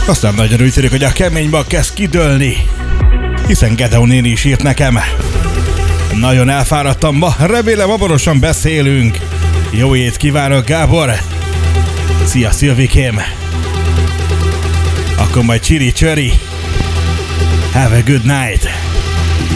Aztán nagyon úgy tűnik, hogy a keménybak kezd kidőlni, hiszen Gedeon néni is írt nekem. Nagyon elfáradtam ma, remélem hamarosan beszélünk. Jó ét kívánok, Gábor! Szia, Szilvikém! Akkor majd csiri-csöri! Have a good night!